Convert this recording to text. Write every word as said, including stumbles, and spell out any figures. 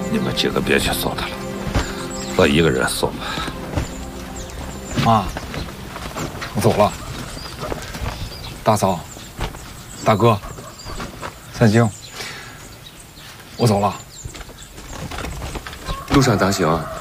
你们几个别去送他了，我一个人送吧。 妈，我走了。大嫂，大哥，三星，我走了。 路上当心啊！